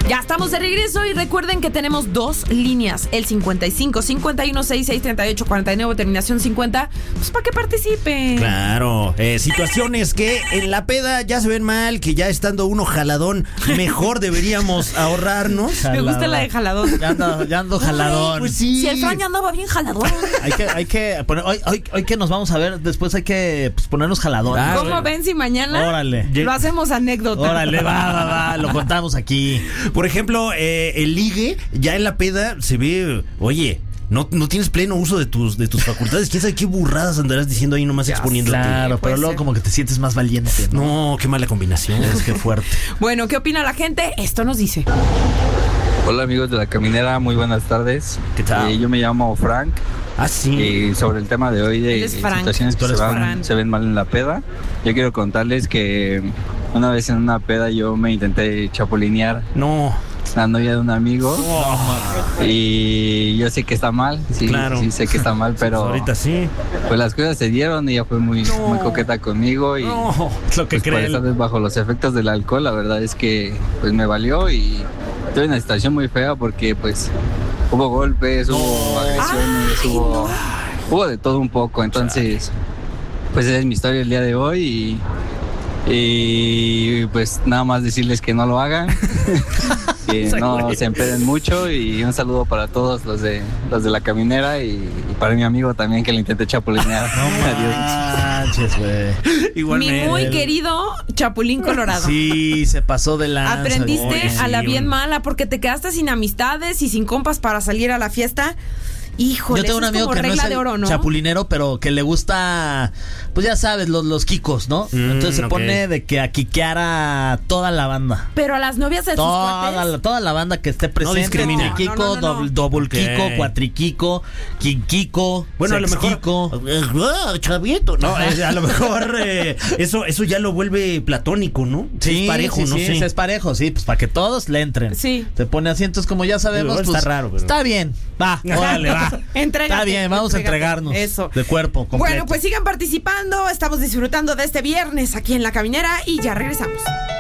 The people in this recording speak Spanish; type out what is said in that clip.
Ya estamos de regreso y recuerden que tenemos 2 líneas, el 55 51 66 38 49, terminación 50, pues para que participen. Claro, situaciones que en la peda ya se ven mal, que ya estando uno jaladón, mejor deberíamos ahorrarnos. Me gusta la de jaladón. Ya ando jaladón. Pues sí. Si el Fran ya andaba bien jaladón. Hay que poner, hoy que nos vamos a ver, después hay que ponernos jaladón. ¿Cómo ven si mañana Órale. lo hacemos anécdota? Órale, va, lo contamos aquí. Por ejemplo, el ligue ya en la peda se ve, oye, no tienes pleno uso de tus facultades. ¿Quién sabe qué burradas andarás diciendo ahí nomás exponiéndote? Claro, pero luego como que te sientes más valiente, ¿no? No, qué mala combinación. Es que fuerte. Bueno, ¿qué opina la gente? Esto nos dice. Hola amigos de La Caminera, muy buenas tardes. ¿Qué tal? Yo me llamo Frank. Ah, sí. Y sobre el tema de hoy Él de es Frank. situaciones que se ven mal en la peda, yo quiero contarles que una vez en una peda yo me intenté chapulinear No. la novia de un amigo. Y yo sé que está mal, sí, Claro. sí sé que está mal, pero Ahorita sí. pues las cosas se dieron. Ella fue muy coqueta conmigo y No. Es lo que pues, por cree. estar bajo los efectos del alcohol, la verdad es que pues me valió y estoy en una situación muy fea porque pues hubo golpes, hubo agresiones, hubo de todo un poco. Entonces pues esa es mi historia el día de hoy y pues nada más decirles que no lo hagan. Que no se empeden mucho y un saludo para todos los de La Caminera y para mi amigo también que le intenté chapulinear. No manches, güey. Igualmente. Mi muy querido Chapulín Colorado. Sí, se pasó de lanza. Aprendiste Oye, a la sí, bien mala porque te quedaste sin amistades y sin compas para salir a la fiesta. Híjole, yo tengo un eso es amigo como que no regla es de el oro, ¿no? chapulinero, pero que le gusta, pues ya sabes, los kikos, ¿no? Entonces se ok. pone de que a quiquear a toda la banda. Pero a las novias de sus cuates. Toda la banda que esté presente. discrimina. Kiko, No. double Ok. Kiko, cuatrikiko, Kiko, Bueno, a lo mejor. Kiko. Chavito. No, a lo mejor eso ya lo vuelve platónico, ¿no? Sí, Es parejo, sí, no sí, sé. es parejo, sí, pues para que todos le entren. Sí. Se pone así, entonces como ya sabemos, Está pues, raro, pero- está bien, va, órale, va. Entrégate, Está bien, vamos a entrégate. entregarnos. Eso. De cuerpo completo. Bueno, pues sigan participando. Estamos disfrutando de este viernes aquí en La Caminera y ya regresamos.